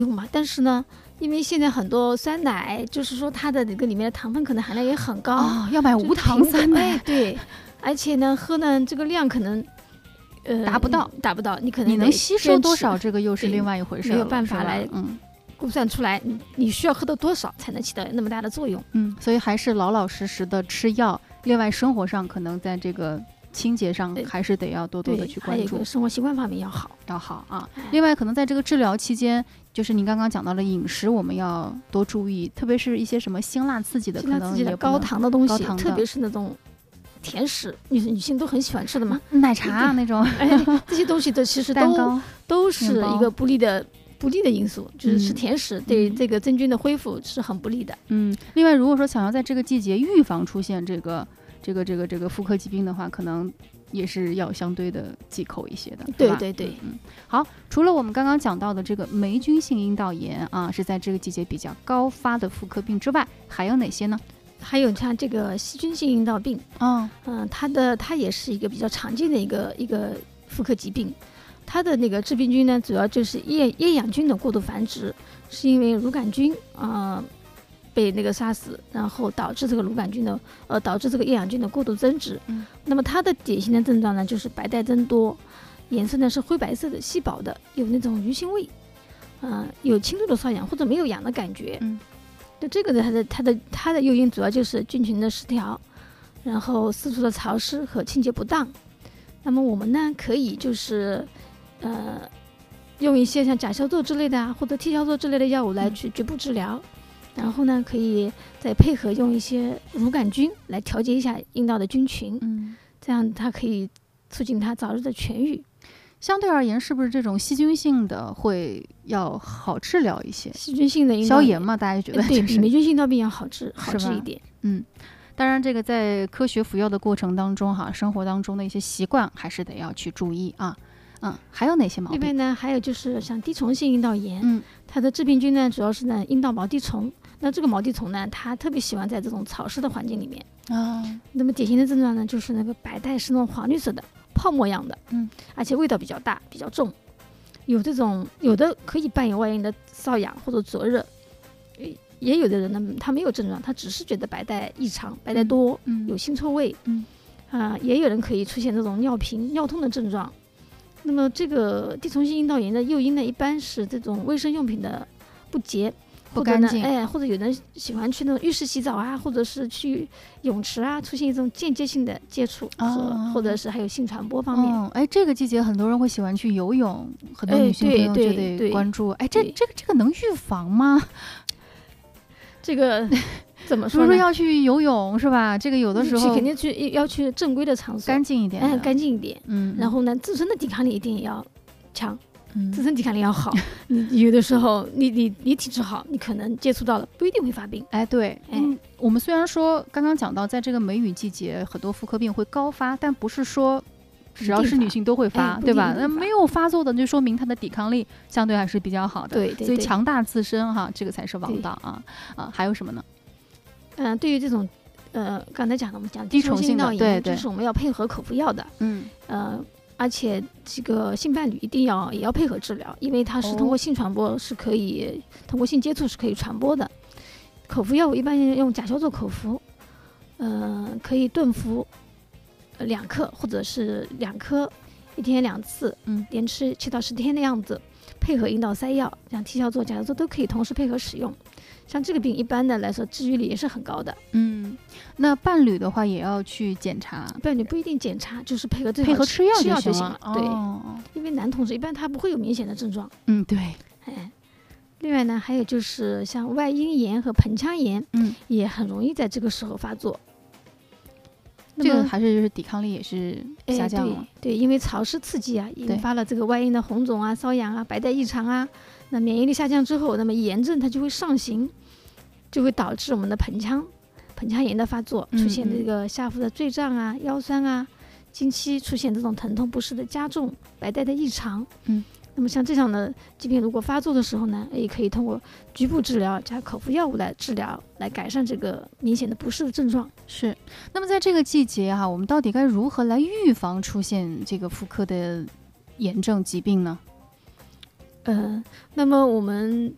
用嘛。但是呢，因为现在很多酸奶，就是说它的那个里面的糖分可能含量也很高， 要买无糖酸奶。 对，而且呢，喝呢这个量可能达不到， 你可能能吸收多少，这个又是另外一回事， 没有办法来估算出来你需要喝到多少才能起到那么大的作用。 所以还是老老实实的吃药。另外生活上可能在这个清洁上还是得要多多的去关注， 生活习惯方面要好啊。另外可能在这个治疗期间，就是您刚刚讲到了饮食我们要多注意，特别是一些什么辛辣刺激的，可能也高糖的东西，特别是那种甜食，女性都很喜欢吃的嘛， 奶茶那种， 这些东西的其实都是一个不利的因素，就是吃甜食对这个真菌的恢复是很不利的。 另外如果说想要在这个季节预防出现这个妇科疾病的话，可能也是要相对的忌口一些的。 对。 好，除了我们刚刚讲到的这个霉菌性阴道炎啊，是在这个季节比较高发的妇科病之外，还有哪些呢？ 还有像这个细菌性阴道病，它也是一个比较常见的一个妇科疾病。它的那个致病菌呢，主要就是厌氧菌的过度繁殖，是因为乳杆菌被那个杀死，然后导致这个导致这个厌氧菌的过度增殖。那么它的典型的症状呢，就是白带增多，颜色呢是灰白色的、稀薄的，有那种鱼腥味，有轻度的瘙痒或者没有痒的感觉。那这个呢，它的诱因主要就是菌群的失调，然后四处的潮湿和清洁不当。那么我们呢，可以就是用一些像甲硝唑之类的啊，或者 T 硝唑之类的药物来去局部治疗，然后呢，可以再配合用一些乳杆菌来调节一下阴道的菌群，这样它可以促进它早日的痊愈。 相对而言，是不是这种细菌性的会要好治疗一些？ 细菌性的消炎嘛，大家觉得对，比霉菌性阴道病要好治一点。 当然这个在科学服药的过程当中生活当中的一些习惯还是得要去注意啊。还有哪些毛病？ 另外呢，还有就是像滴虫性阴道炎，它的致病菌呢主要是呢阴道毛滴虫。那这个毛滴虫呢，它特别喜欢在这种潮湿的环境里面那么典型的症状呢，就是那个白带是那种黄绿色的泡沫样的，而且味道比较大比较重，有的可以伴有外阴的瘙痒或者灼热，也有的人呢他没有症状，他只是觉得白带异常，白带多，有腥臭味，也有人可以出现这种尿频尿痛的症状。那么这个滴虫性阴道炎的诱因呢，一般是这种卫生用品的不洁不干净， 或者有人喜欢去那种浴室洗澡啊，或者是去泳池啊，出现一种间接性的接触，或者是还有性传播方面。 这个季节很多人会喜欢去游泳，很多女性朋友就得关注。这个能预防吗？ 这个怎么说呢？ 比如说要去游泳是吧？这个有的时候肯定要去正规的场所， 干净一点， 干净一点。然后呢，自身的抵抗力一定要强，自身抵抗力要好。你有的时候你体质好，你可能接触到了不一定会发病。 对，我们虽然说刚刚讲到，在这个梅雨季节，很多妇科病会高发，但不是说只要是女性都会发，对吧？那没有发作的，就说明她的抵抗力相对还是比较好的。 对， 所以强大自身这个才是王道还有什么呢？ 对于这种刚才讲的，我们讲滴虫性阴道炎，就是我们要配合口服药的。而且这个性伴侣也要配合治疗，因为它是通过性传播，是可以通过性接触是可以传播的。口服药物一般用甲硝唑口服，可以顿服2克或者是2颗，1天2次，连吃7到10天的样子，配合阴道塞药，像 T 硝唑、甲硝唑都可以同时配合使用。像这个病一般的来说治愈率也是很高的。 那伴侣的话也要去检查？ 伴侣不一定检查，就是配合吃药就行了。对，因为男同志一般他不会有明显的症状。 对。 另外呢，还有就是像外阴炎和盆腔炎，也很容易在这个时候发作。 这个还是就是抵抗力也是下降了。 对，因为潮湿刺激引发了这个外阴的红肿瘙痒白带异常那免疫力下降之后，那么炎症它就会上行，就会导致我们的盆腔炎的发作，出现这个下腹的坠胀腰酸经期出现这种疼痛不适的加重，白带的异常。那么像这样的疾病如果发作的时候呢，也可以通过局部治疗加口服药物来治疗，来改善这个明显的不适的症状。 是。那么在这个季节我们到底该如何来预防出现这个妇科的炎症疾病呢？ 那么我们